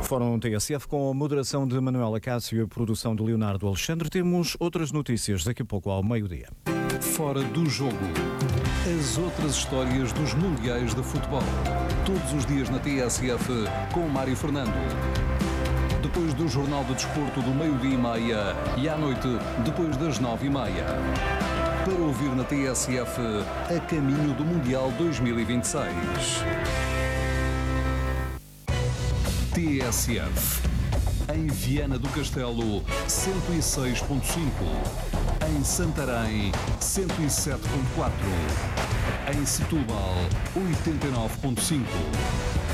Fórum TSF com a moderação de Manuela Cássio e a produção de Leonardo Alexandre. Temos outras notícias daqui a pouco ao meio-dia. Fora do jogo. As outras histórias dos mundiais de futebol. Todos os dias na TSF com Mário Fernando. Depois do Jornal do Desporto do meio-dia e meia e à noite depois das 9h30. Para ouvir na TSF a caminho do Mundial 2026. TSF. Em Viana do Castelo, 106.5. Em Santarém, 107.4. Em Setúbal, 89.5.